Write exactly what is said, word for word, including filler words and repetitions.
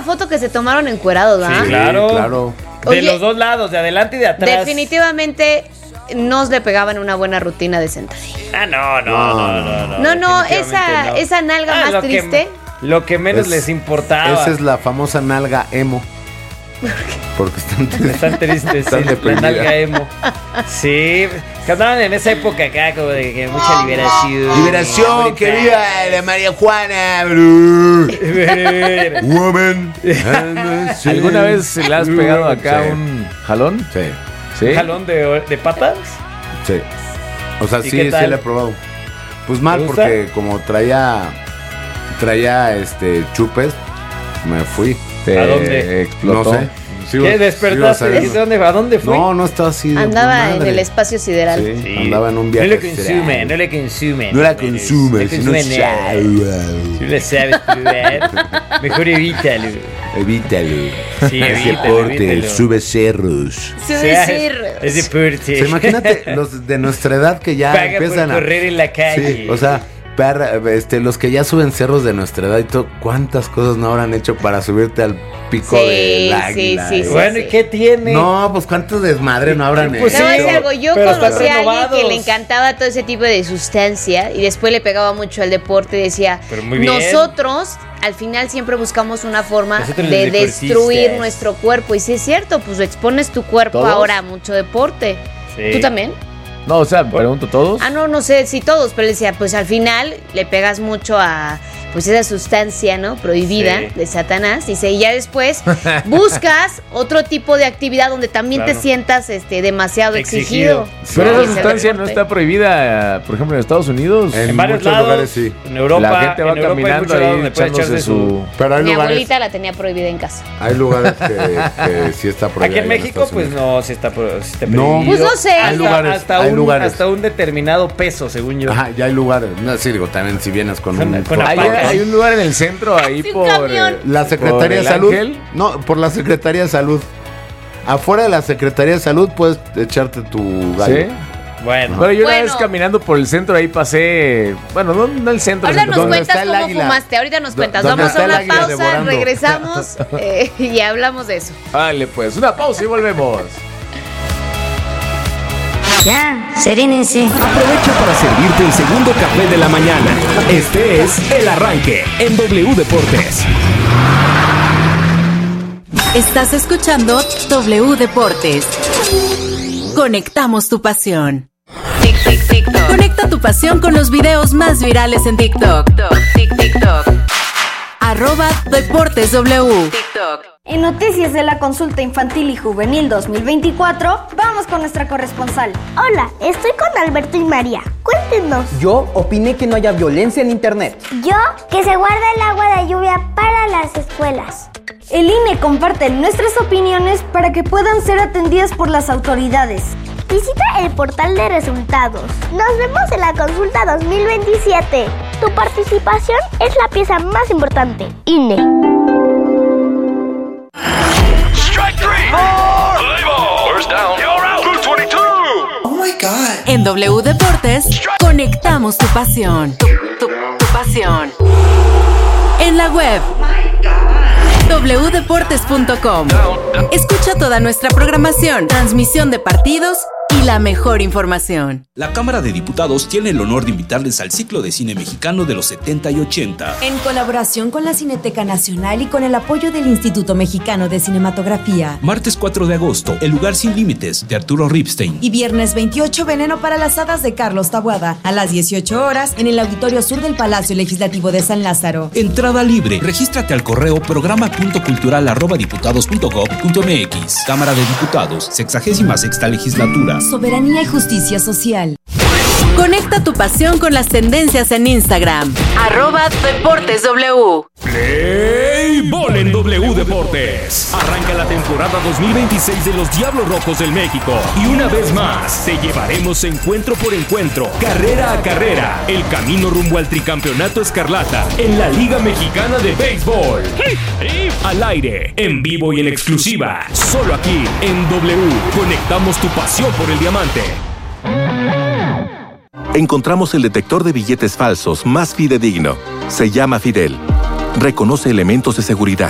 foto que se tomaron encuerados, ¿verdad? Sí, claro. Sí, claro. De Oye, los dos lados, de adelante y de atrás. Definitivamente nos le pegaban una buena rutina de sentadilla. Ah, no, no, no, no. No, No, no, definitivamente esa, no. esa nalga Ah, más lo que- triste. lo que menos Es- les importaba. Esa es la famosa nalga emo. Porque están Están tristes, Están sí, la deprimidas. nalga emo. Sí, que andaban en esa época acá como de que mucha liberación. Liberación, que Muy viva la María Juana, bro. padre. Woman. ¿Alguna vez le has pegado acá Sí. un jalón? Sí, ¿Sí? ¿Un jalón de, de patas? sí. O sea, ¿Y sí, qué sí tal? le he probado. Pues mal, ¿Te gusta? porque como traía traía este chupes, me fui. ¿Te ¿A dónde? explotó? No sé. Sí, ¿Qué? sí ¿Despertaste? vas a ver. ¿Dijiste dónde, ¿a dónde fue? No, no estaba así. de Andaba madre. en el espacio sideral. Sí, Sí. andaba en un viaje. No le consume, astral. no le consume. No la consume, No si no consume nada. Si sabe. no la sabes probar, mejor evítalo. Evítalo. Sí, Es evítalo, deporte, evítalo. sube cerros. Sube O sea, cerros. Es deporte. O sea, imagínate los de nuestra edad que ya Paga empiezan por a. correr en la calle. Sí, o sea, perra, este, los que ya suben cerros de nuestra edad y todo, ¿cuántas cosas no habrán hecho para subirte al pico Sí, del sí, águila? sí, Y- sí. Bueno, ¿y qué tiene? No, pues cuánto desmadre no habrán Pues Te voy a hecho. decir algo, yo pero están conocí a alguien que renovados. le encantaba todo ese tipo de sustancia y después le pegaba mucho al deporte y decía, Pero muy bien. nosotros al final siempre buscamos una forma Nosotros los de deportistas. destruir nuestro cuerpo. Y sí es cierto, pues expones tu cuerpo ¿Todos? ahora a mucho deporte. Sí. ¿Tú también? No, o sea, pregunto todos. Ah, no, no sé si todos, pero él decía, pues al final le pegas mucho a pues esa sustancia, ¿no? Prohibida Sí. de Satanás. Dice, y ya después buscas otro tipo de actividad donde también Claro. te sientas este, demasiado Exigido. exigido. Pero Sí, esa el sustancia no deporte. está prohibida, por ejemplo, en Estados Unidos. En En varios muchos lados, lugares sí. en Europa, La gente va en Europa hay caminando muchos lados ahí donde puede echándose echarse su... Pero hay Mi lugares, abuelita la tenía prohibida en casa. hay lugares que, que sí está prohibido. Aquí en ahí México, Estados pues Unidos. no, sí está, pro- sí está No. prohibido. Pues no sé. Hasta, Hay lugares, hasta hay un, lugares. hasta un determinado peso, según yo. Ajá, ya hay lugares. No, sí, digo, también si vienes con Con- un. con la Hay, paca. hay un lugar en el centro ahí Sí, un por... camión. eh, La Secretaría por de el Salud. Ángel. No, por la Secretaría de Salud. Afuera de la Secretaría de Salud puedes echarte tu gallo. ¿Sí? Bueno, Pero yo una Bueno. vez caminando por el centro ahí pasé... Bueno, no, no el centro. Ahorita sino nos ¿Dónde cuentas está el cómo águila? fumaste. Ahorita nos Do- cuentas. ¿dónde Vamos está a el una águila pausa, devorando? regresamos eh, y hablamos de eso. Dale, pues, una pausa y volvemos. Ya, serénense. Aprovecha para servirte el segundo café de la mañana. Este es El Arranque en W Deportes. Estás escuchando W Deportes. Conectamos tu pasión. Conecta tu pasión con los videos más virales en TikTok. TikTok. Arroba Deportes W. En noticias de la consulta infantil y juvenil dos mil veinticuatro, vamos con nuestra corresponsal. Hola, estoy con Alberto y María. Cuéntenos. Yo opiné que no haya violencia en internet. Yo, que se guarda el agua de lluvia para las escuelas. El I N E comparte nuestras opiniones para que puedan ser atendidas por las autoridades. Visita el portal de resultados. Nos vemos en la consulta dos mil veintisiete. Tu participación es la pieza más importante. I N E. En W Deportes, conectamos tu pasión. Tu, tu- tu pasión. En la web doble u deportes punto com. Escucha toda nuestra programación, transmisión de partidos y la mejor información. La Cámara de Diputados tiene el honor de invitarles al ciclo de cine mexicano de los setenta y ochenta. En colaboración con la Cineteca Nacional y con el apoyo del Instituto Mexicano de Cinematografía. Martes cuatro de agosto, El lugar sin límites, de Arturo Ripstein. Y viernes veintiocho, Veneno para las hadas de Carlos Taboada, a las dieciocho horas, en el Auditorio Sur del Palacio Legislativo de San Lázaro. Entrada libre. Regístrate al correo programa punto cultural arroba diputados punto gov punto mx. Cámara de Diputados, sexagésima sexta legislatura. Soberanía y justicia social. Conecta tu pasión con las tendencias en Instagram. Arroba Deportes W. Play Ball en W Deportes. Arranca la temporada dos mil veintiséis de los Diablos Rojos del México. Y una vez más, te llevaremos encuentro por encuentro, carrera a carrera, el camino rumbo al tricampeonato escarlata en la Liga Mexicana de Béisbol. Al aire, en vivo y en exclusiva, solo aquí en W. Conectamos tu pasión por el diamante. Encontramos el detector de billetes falsos más fidedigno. Se llama Fidel. Reconoce elementos de seguridad,